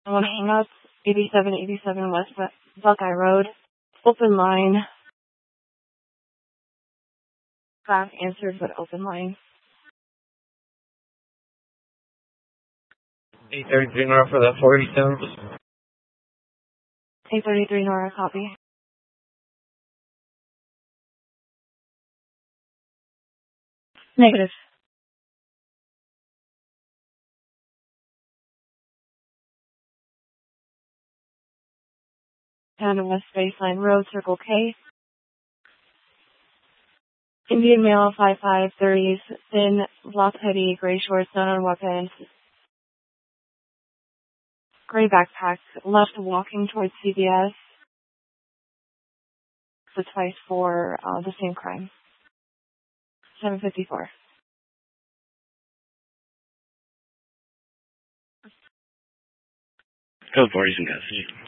I want to hang up 8787 West Buckeye Road. Open line. Back answered, but open line. 833 North for the 487. 833 Nora, copy. Negative. Canada West Baseline Road, Circle K. Indian male, 5'5", 30s, thin, black hoodie, gray shorts, none on weapons. Gray backpack, left walking towards CBS. So twice for the same crime. 754. Code 40 in custody.